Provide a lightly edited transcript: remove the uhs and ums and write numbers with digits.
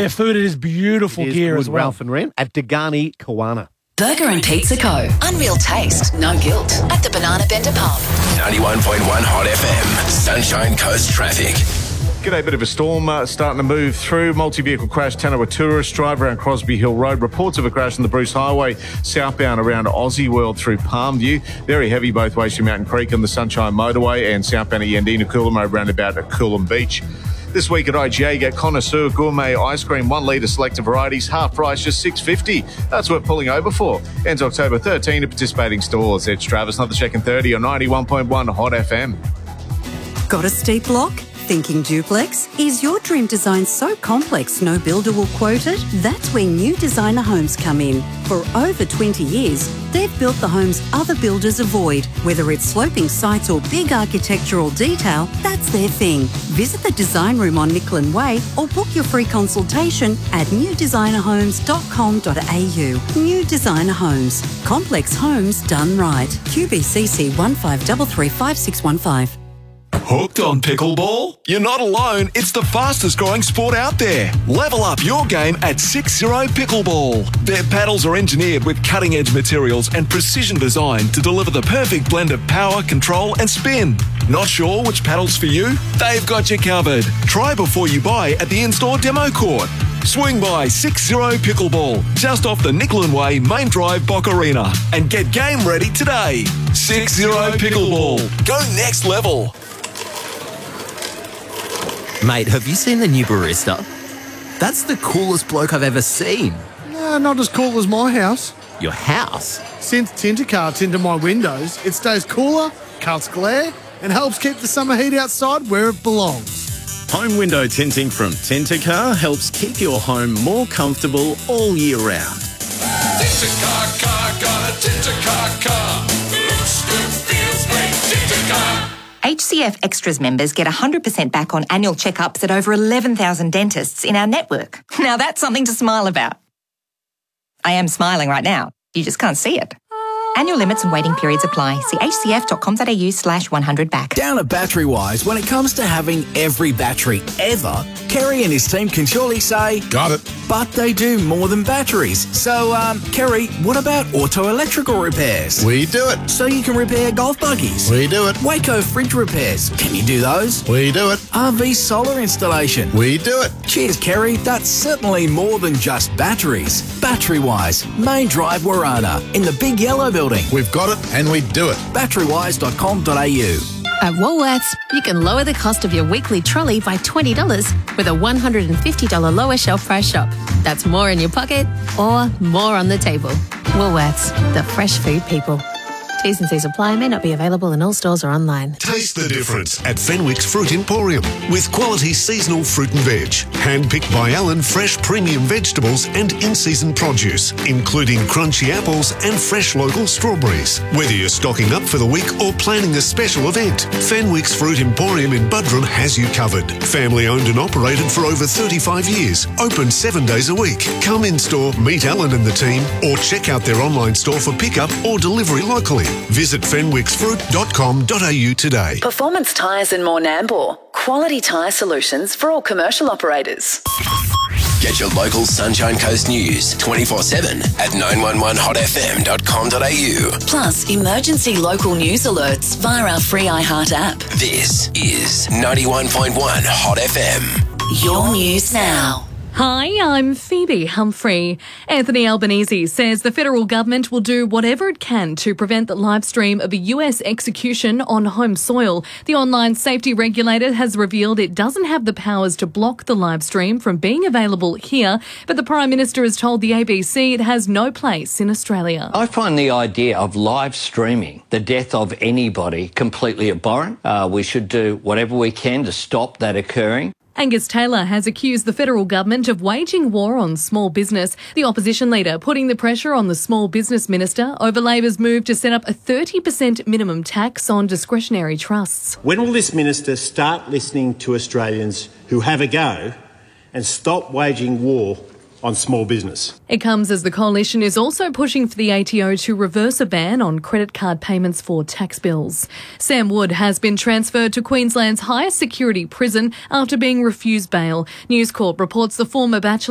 their food. It is beautiful gear as well. Ralph and Ren at Degani Kawana. Burger and Pizza Co. Unreal taste, no guilt. At the Banana Bender Pub. 91.1 Hot FM. Sunshine Coast traffic. G'day, bit of a storm starting to move through. Multi-vehicle crash, Tanawa tourist drive around Crosby Hill Road. Reports of a crash on the Bruce Highway, southbound around Aussie World through Palmview. Very heavy both ways from Mountain Creek on the Sunshine Motorway and southbound at Yandina Coolum Road roundabout at Coolum Beach. This week at IGA, get Connoisseur Gourmet Ice Cream, 1 litre selected varieties, half price, just $6.50. That's worth pulling over for. Ends October 13 at participating stores. It's Travis, another check and 30 on 91.1 Hot FM. Got a steep block? Thinking duplex? Is your dream design so complex no builder will quote it? That's where New Designer Homes come in. For over 20 years, they've built the homes other builders avoid. Whether it's sloping sites or big architectural detail, that's their thing. Visit the design room on Nicklin Way or book your free consultation at newdesignerhomes.com.au. New Designer Homes. Complex homes done right. QBCC 15335615. Hooked on pickleball? You're not alone. It's the fastest growing sport out there. Level up your game at 60 Pickleball. Their paddles are engineered with cutting-edge materials and precision design to deliver the perfect blend of power, control and spin. Not sure which paddle's for you? They've got you covered. Try before you buy at the in-store demo court. Swing by 60 Pickleball, just off the Nicklin Way Main Drive Bock Arena, and get game ready today. 60 Pickleball. Go next level. Mate, have you seen the new barista? That's the coolest bloke I've ever seen. Not as cool as my house. Your house? Since Tintercar tinted my windows, it stays cooler, cuts glare, and helps keep the summer heat outside where it belongs. Home window tinting from Tintercar helps keep your home more comfortable all year round. Tintercar car, got a Tintercar car. Looks good, feels great, Tintercar. HCF Extras members get 100% back on annual checkups at over 11,000 dentists in our network. Now that's something to smile about. I am smiling right now. You just can't see it. Annual limits and waiting periods apply. See hcf.com.au/100back. Down at Battery Wise, when it comes to having every battery ever, Kerry and his team can surely say, got it. But they do more than batteries. So, Kerry, what about auto electrical repairs? We do it. So you can repair golf buggies? We do it. Waco fridge repairs? Can you do those? We do it. RV solar installation? We do it. Cheers, Kerry. That's certainly more than just batteries. Battery Wise, Main Drive, Warana, in the big yellow building. We've got it and we do it. Batterywise.com.au. At Woolworths, you can lower the cost of your weekly trolley by $20 with a $150 lower shelf price shop. That's more in your pocket or more on the table. Woolworths, the fresh food people. T's and C's apply, may not be available in all stores or online. Taste the difference at Fenwick's Fruit Emporium with quality seasonal fruit and veg. Handpicked by Alan fresh premium vegetables and in-season produce, including crunchy apples and fresh local strawberries. Whether you're stocking up for the week or planning a special event, Fenwick's Fruit Emporium in Buderim has you covered. Family owned and operated for over 35 years. Open 7 days a week. Come in store, meet Alan and the team, or check out their online store for pickup or delivery locally. Visit fenwicksfruit.com.au today. Performance Tyres and More Nambour. Quality tyre solutions for all commercial operators. Get your local Sunshine Coast news 24/7 at 911hotfm.com.au. Plus, emergency local news alerts via our free iHeart app. This is 91.1 Hot FM. Your news now. Hi, I'm Phoebe Humphrey. Anthony Albanese says the federal government will do whatever it can to prevent the live stream of a US execution on home soil. The online safety regulator has revealed it doesn't have the powers to block the live stream from being available here, but the Prime Minister has told the ABC it has no place in Australia. I find the idea of live streaming the death of anybody completely abhorrent. We should do whatever we can to stop that occurring. Angus Taylor has accused the federal government of waging war on small business. The opposition leader putting the pressure on the small business minister over Labor's move to set up a 30% minimum tax on discretionary trusts. When will this minister start listening to Australians who have a go and stop waging war on small business? It comes as the coalition is also pushing for the ATO to reverse a ban on credit card payments for tax bills. Sam Wood has been transferred to Queensland's highest security prison after being refused bail. News Corp reports the former Bachelor